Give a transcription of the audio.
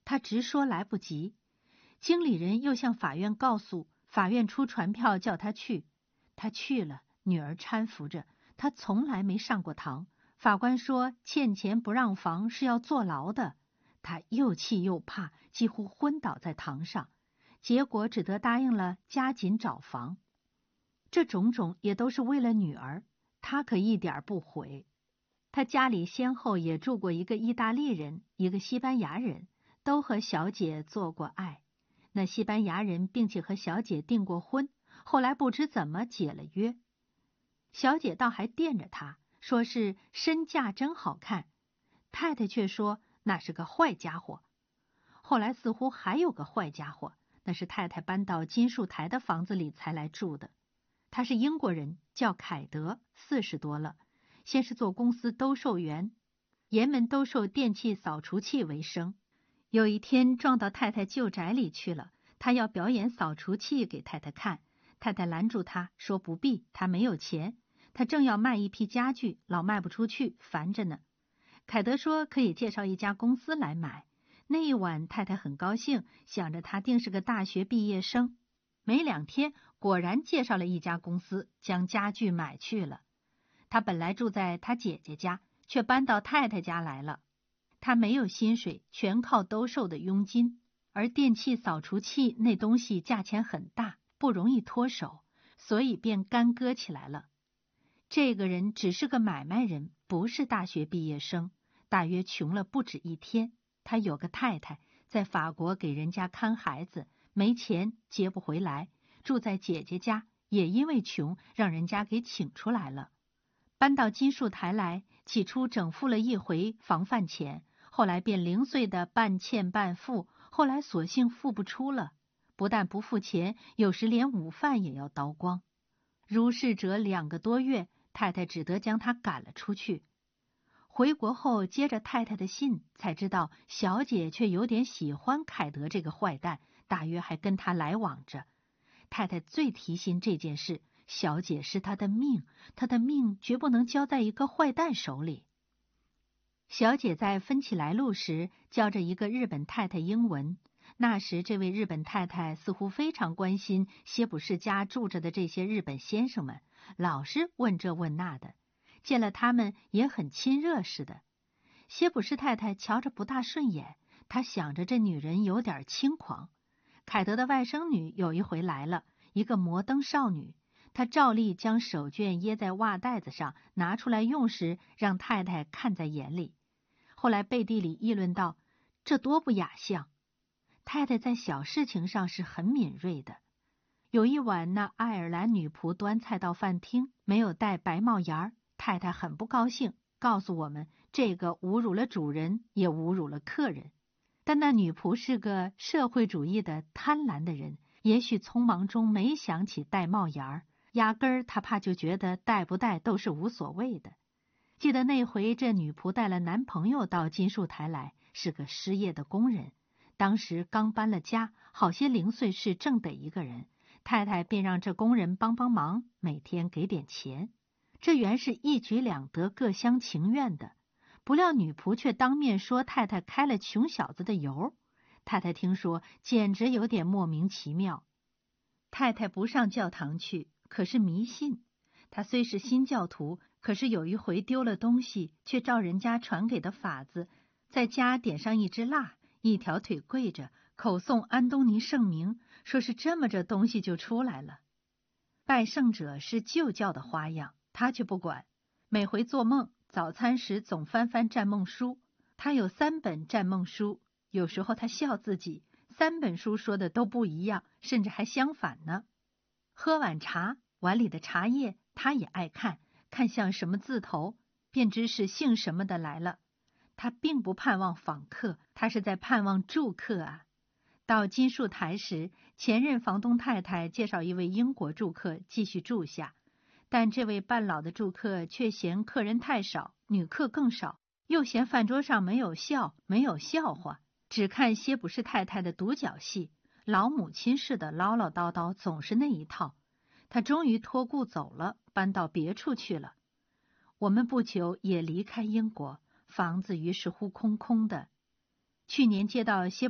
他直说来不及。经理人又向法院告诉，法院出传票叫他去。他去了，女儿搀扶着，他从来没上过堂。法官说欠钱不让房是要坐牢的。他又气又怕，几乎昏倒在堂上。结果只得答应了加紧找房。这种种也都是为了女儿，他可一点不悔。他家里先后也住过一个意大利人，一个西班牙人，都和小姐做过爱。那西班牙人并且和小姐订过婚，后来不知怎么解了约。小姐倒还惦着他，说是身价真好看，太太却说那是个坏家伙。后来似乎还有个坏家伙，那是太太搬到金树台的房子里才来住的。他是英国人，叫凯德，40多了，先是做公司兜售员，爷们兜售电器扫除器为生。有一天撞到太太旧宅里去了，他要表演扫除器给太太看，太太拦住他说不必，他没有钱。他正要卖一批家具，老卖不出去，烦着呢。凯德说可以介绍一家公司来买。那一晚太太很高兴，想着他定是个大学毕业生。没2天，果然介绍了一家公司，将家具买去了。他本来住在他姐姐家，却搬到太太家来了。他没有薪水，全靠兜售的佣金，而电器扫除器那东西价钱很大，不容易脱手，所以便干戈起来了。这个人只是个买卖人，不是大学毕业生，大约穷了不止1天。他有个太太，在法国给人家看孩子，没钱接不回来，住在姐姐家，也因为穷，让人家给请出来了。搬到金树台来，起初整付了一回房饭钱，后来便零碎的半欠半付，后来索性付不出了，不但不付钱，有时连午饭也要刀光。如是者2个多月，太太只得将他赶了出去。回国后接着太太的信，才知道小姐却有点喜欢凯德这个坏蛋，大约还跟他来往着。太太最提心这件事，小姐是她的命，她的命绝不能交在一个坏蛋手里。小姐在分起来路时，教着一个日本太太英文。那时这位日本太太似乎非常关心歇普士家住着的这些日本先生们，老是问这问那的，见了他们也很亲热似的。歇普士太太瞧着不大顺眼，她想着这女人有点轻狂。凯德的外甥女有一回来了，一个摩登少女，她照例将手绢掖在袜袋子上，拿出来用时，让太太看在眼里。后来背地里议论道，这多不雅相。太太在小事情上是很敏锐的。有一晚，那爱尔兰女仆端菜到饭厅，没有戴白帽檐儿，太太很不高兴，告诉我们这个侮辱了主人，也侮辱了客人。但那女仆是个社会主义的贪婪的人，也许匆忙中没想起戴帽檐儿，压根儿她怕就觉得戴不戴都是无所谓的。记得那回这女仆带了男朋友到金树台来，是个失业的工人，当时刚搬了家，好些零碎事正得一个人，太太便让这工人帮帮忙，每天给点钱。这原是一举两得，各相情愿的。不料女仆却当面说太太开了穷小子的油，太太听说简直有点莫名其妙。太太不上教堂去，可是迷信。她虽是新教徒，可是有一回丢了东西，却照人家传给的法子，在家点上一支蜡，一条腿跪着，口诵安东尼圣名，说是这么着东西就出来了。拜圣者是旧教的花样，他却不管。每回做梦，早餐时总翻翻占梦书，他有3本占梦书，有时候他笑自己，3本书说的都不一样，甚至还相反呢。喝碗茶，碗里的茶叶他也爱看，看像什么字头，便知是姓什么的来了。他并不盼望访客，他是在盼望住客啊。到金树台时，前任房东太太介绍一位英国住客继续住下，但这位半老的住客却嫌客人太少，女客更少，又嫌饭桌上没有笑，没有笑话，只看歇普士太太的独角戏，老母亲似的唠唠叨叨，总是那一套。他终于托故走了，搬到别处去了。我们不久也离开英国，房子于是乎空空的。去年接到歇